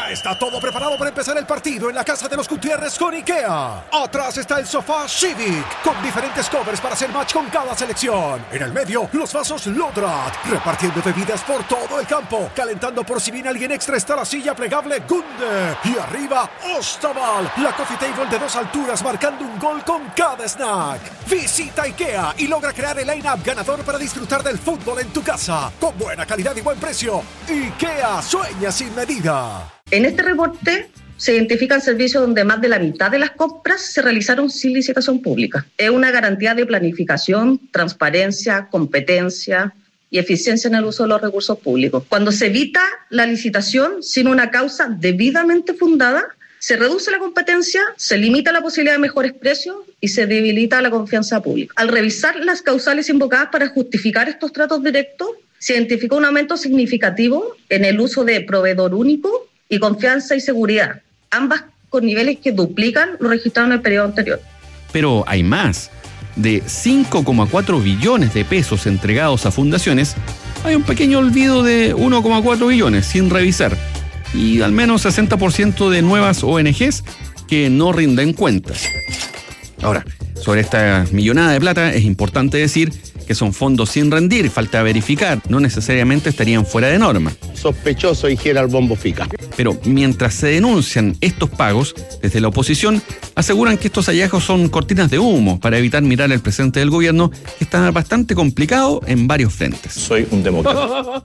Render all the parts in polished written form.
Ya está todo preparado para empezar el partido en la casa de los Gutiérrez con IKEA. Atrás está el sofá Civic, con diferentes covers para hacer match con cada selección. En el medio, los vasos Lodrat, repartiendo bebidas por todo el campo. Calentando por si viene alguien extra está la silla plegable Gunde. Y arriba, Ostaval, la coffee table de 2 alturas marcando un gol con cada snack. Visita IKEA y logra crear el line-up ganador para disfrutar del fútbol en tu casa. Con buena calidad y buen precio. IKEA sueña sin medida. En este reporte se identifican servicios donde más de la mitad de las compras se realizaron sin licitación pública. Es una garantía de planificación, transparencia, competencia y eficiencia en el uso de los recursos públicos. Cuando se evita la licitación sin una causa debidamente fundada, se reduce la competencia, se limita la posibilidad de mejores precios y se debilita la confianza pública. Al revisar las causales invocadas para justificar estos tratos directos, se identificó un aumento significativo en el uso de proveedor único y confianza y seguridad, ambas con niveles que duplican lo registrado en el periodo anterior. Pero hay más. De 5,4 billones de pesos entregados a fundaciones, hay un pequeño olvido de 1,4 billones sin revisar y al menos 60% de nuevas ONGs que no rinden cuentas. Ahora, sobre esta millonada de plata es importante decir que son fondos sin rendir, falta verificar, no necesariamente estarían fuera de norma. Sospechoso, dijera el Bombo Fica. Pero mientras se denuncian estos pagos, desde la oposición aseguran que estos hallazgos son cortinas de humo para evitar mirar el presente del gobierno, que está bastante complicado en varios frentes. Soy un demócrata.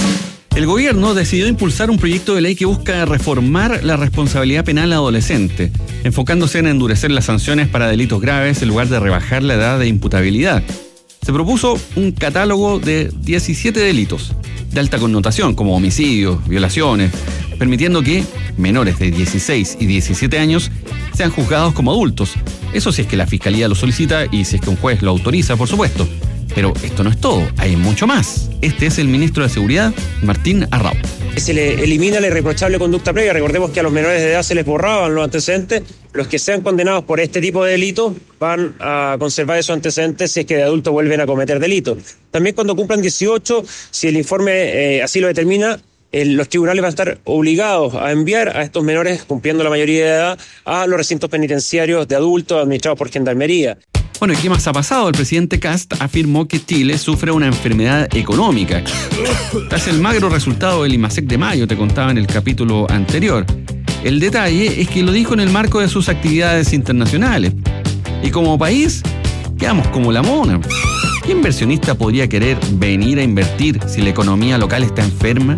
El gobierno decidió impulsar un proyecto de ley que busca reformar la responsabilidad penal adolescente, enfocándose en endurecer las sanciones para delitos graves en lugar de rebajar la edad de imputabilidad. Se propuso un catálogo de 17 delitos de alta connotación, como homicidios, violaciones, permitiendo que menores de 16 y 17 años sean juzgados como adultos. Eso si es que la Fiscalía lo solicita y si es que un juez lo autoriza, por supuesto. Pero esto no es todo, hay mucho más. Este es el ministro de Seguridad, Martín Arrau. Se le elimina la irreprochable conducta previa. Recordemos que a los menores de edad se les borraban los antecedentes. Los que sean condenados por este tipo de delitos van a conservar esos antecedentes si es que de adultos vuelven a cometer delitos. También cuando cumplan 18, si el informe así lo determina, los tribunales van a estar obligados a enviar a estos menores, cumpliendo la mayoría de edad, a los recintos penitenciarios de adultos administrados por Gendarmería. Bueno, ¿y qué más ha pasado? El presidente Kast afirmó que Chile sufre una enfermedad económica. Tras el magro resultado del IMASEC de mayo, te contaba en el capítulo anterior. El detalle es que lo dijo en el marco de sus actividades internacionales. Y como país, quedamos como la mona. ¿Qué inversionista podría querer venir a invertir si la economía local está enferma?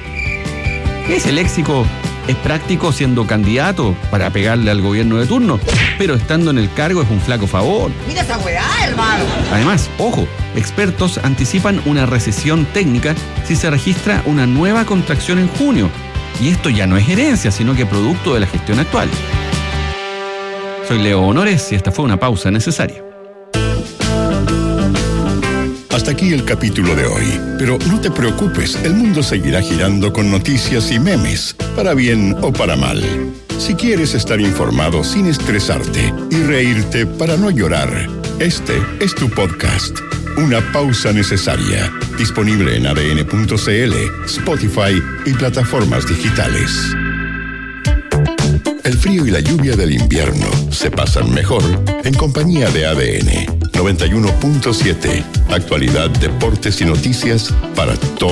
Ese léxico es práctico siendo candidato para pegarle al gobierno de turno, pero estando en el cargo es un flaco favor. ¡Mira esa weá, hermano! Además, ojo, expertos anticipan una recesión técnica si se registra una nueva contracción en junio. Y esto ya no es herencia, sino que producto de la gestión actual. Soy Leo Honores y esta fue una pausa necesaria. Hasta aquí el capítulo de hoy, pero no te preocupes, el mundo seguirá girando con noticias y memes, para bien o para mal. Si quieres estar informado sin estresarte y reírte para no llorar, este es tu podcast, Una Pausa Necesaria, disponible en adn.cl, Spotify y plataformas digitales. El frío y la lluvia del invierno se pasan mejor en compañía de ADN 91.7. Actualidad, deportes y noticias para todos.